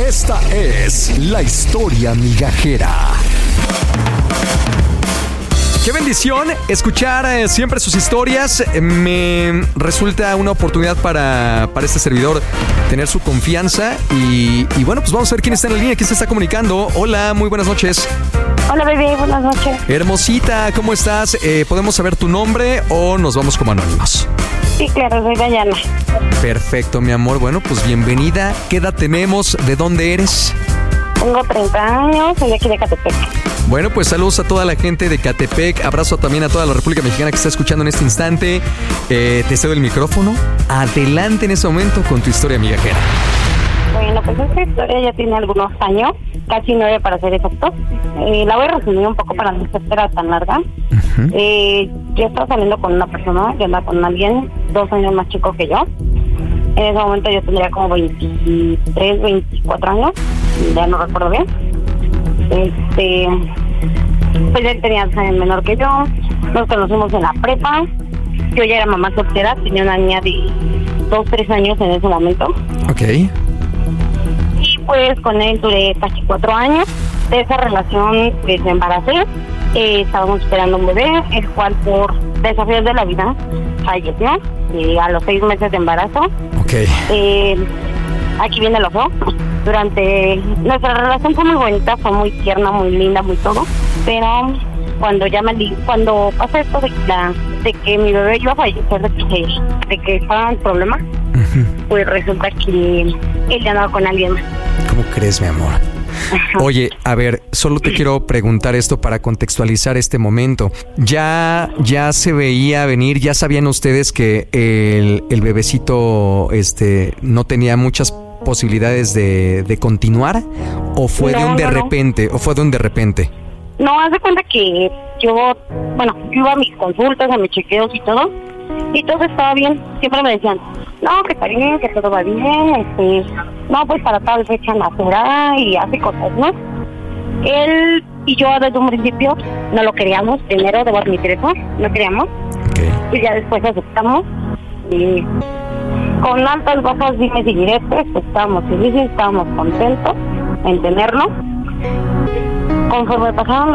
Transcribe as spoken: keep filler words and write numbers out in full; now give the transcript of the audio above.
Esta es la historia migajera. Qué bendición escuchar eh, siempre sus historias. Eh, me resulta una oportunidad para, para este servidor tener su confianza. Y, y bueno, pues vamos a ver quién está en la línea, quién se está comunicando. Hola, muy buenas noches. Hola, bebé, buenas noches. Hermosita, ¿cómo estás? Eh, ¿Podemos saber tu nombre o nos vamos como anónimos? Sí, claro, soy Dayana. Perfecto, mi amor. Bueno, pues bienvenida. ¿Qué edad tenemos? ¿De dónde eres? Tengo treinta años, soy de aquí de Catepec. Bueno, pues saludos a toda la gente de Catepec. Abrazo también a toda la República Mexicana que está escuchando en este instante. Eh, te cedo el micrófono. Adelante en ese momento con tu historia migajera. Bueno, pues esta historia ya tiene algunos años, casi nueve para ser exactos. Eh, la voy a resumir un poco para no ser tan larga. Uh-huh. Eh, yo estaba saliendo con una persona, yo andaba con alguien dos años más chico que yo. En ese momento yo tendría como veintitrés, veinticuatro años, ya no recuerdo bien. Este, pues él tenía dos años menor que yo, nos conocimos en la prepa. Yo ya era mamá soltera, tenía una niña de dos, tres años en ese momento. Ok. Y pues con él duré casi cuatro años. De esa relación pues me embaracé. Eh, estábamos esperando un bebé, el cual por desafíos de la vida falleció eh, a los seis meses de embarazo. Ok. Eh, aquí viene lo feo. Durante nuestra relación fue muy bonita, fue muy tierna, muy linda, muy todo. Pero cuando ya me li- cuando pasa esto de, la, de que mi bebé iba a fallecer, de que, de que estaba en problema, uh-huh. Pues resulta que él ya andaba con alguien más. ¿Cómo crees, mi amor? Ajá. Oye, a ver, solo te quiero preguntar esto para contextualizar este momento. ¿Ya, ya se veía venir, ya sabían ustedes que el, el bebecito este, no tenía muchas posibilidades de, de continuar? ¿O fue no, de un de no, repente? No. ¿O fue de un de repente? No, haz de cuenta que yo, bueno, yo iba a mis consultas, a mis chequeos y todo, y todo estaba bien. Siempre me decían, no, que está bien, que todo va bien, este, no, pues para tal fecha nacerá y hace cosas, ¿no? Él y yo desde un principio no lo queríamos, primero debo admitir eso, no queríamos, okay. Y ya después aceptamos, y con altas, bajas, dimes y directas, pues estábamos felices, estábamos contentos en tenerlo. Conforme pasaron